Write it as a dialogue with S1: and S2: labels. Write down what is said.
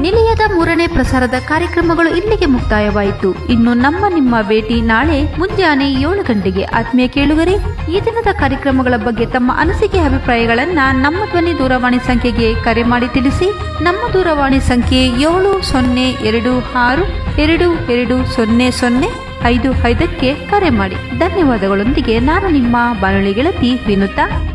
S1: ನಿಲಯದ 3ನೇ ಪ್ರಸಾರದ ಕಾರ್ಯಕ್ರಮಗಳು ಇಲ್ಲಿಗೆ ಮುಕ್ತಾಯವಾಯಿತು. ಇನ್ನು ನಿಮ್ಮ ಭೇಟಿ ನಾಳೆ ಮುಂಜಾನೆ 7 ಗಂಟೆಗೆ. ಆತ್ಮೀಯ ಕೇಳುಗರೆ, ಈ ದಿನದ ಕಾರ್ಯಕ್ರಮಗಳ ಬಗ್ಗೆ ತಮ್ಮ ಅನಿಸಿಕೆ ಅಭಿಪ್ರಾಯಗಳನ್ನ ನಮ್ಮ ಧ್ವನಿ ದೂರವಾಣಿ ಸಂಖ್ಯೆಗೆ ಕರೆ ಮಾಡಿ ತಿಳಿಸಿ. ನಮ್ಮ ದೂರವಾಣಿ ಸಂಖ್ಯೆ 7026220055ಕ್ಕೆ ಕರೆ ಮಾಡಿ. ಧನ್ಯವಾದಗಳೊಂದಿಗೆ ನಾನು ನಿಮ್ಮ ಬಾನುಲಿ ಗೆಳತಿ ವಿನುತಾ.